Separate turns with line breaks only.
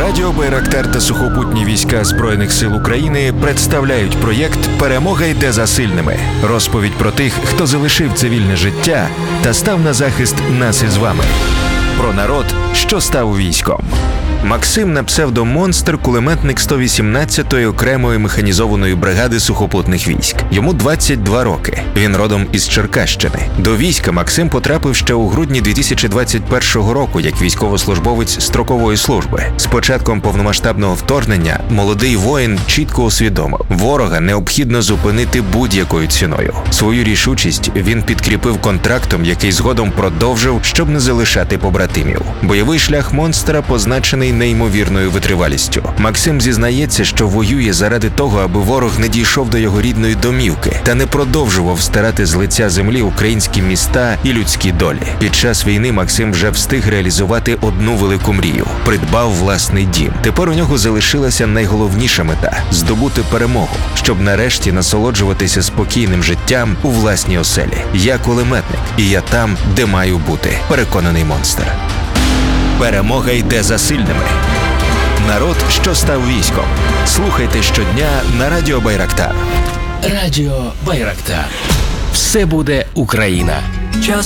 Радіо Байрактар та сухопутні війська Збройних сил України представляють проєкт «Перемога йде за сильними». Розповідь про тих, хто залишив цивільне життя та став на захист нас із вами. Про народ, що став військом. Максим на псевдо «Монстр» – кулеметник 118-ї окремої механізованої бригади сухопутних військ. Йому 22 роки. Він родом із Черкащини. До війська Максим потрапив ще у грудні 2021 року як військовослужбовець строкової служби. З початком повномасштабного вторгнення молодий воїн чітко усвідомив – ворога необхідно зупинити будь-якою ціною. Свою рішучість він підкріпив контрактом, який згодом продовжив, щоб не залишати побратимів. Бойовий шлях «Монстра» позначений неймовірною витривалістю. Максим зізнається, що воює заради того, аби ворог не дійшов до його рідної домівки та не продовжував стирати з лиця землі українські міста і людські долі. Під час війни Максим вже встиг реалізувати одну велику мрію – придбав власний дім. Тепер у нього залишилася найголовніша мета – здобути перемогу, щоб нарешті насолоджуватися спокійним життям у власній оселі. Я кулеметник, і я там, де маю бути, переконаний монстр. Перемога йде за сильними. Народ, що став військом. Слухайте щодня на Радіо Байрактар.
Радіо Байрактар. Все буде Україна.
Час